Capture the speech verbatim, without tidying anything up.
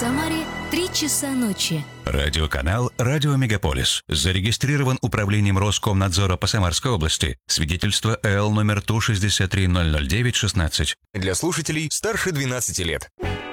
Самаре три часа ночи. Радиоканал «Радио Мегаполис». Зарегистрирован Управлением Роскомнадзора по Самарской области. Свидетельство Л номер Ту шестьдесят три ноль ноль девять шестнадцать. Для слушателей старше двенадцати лет.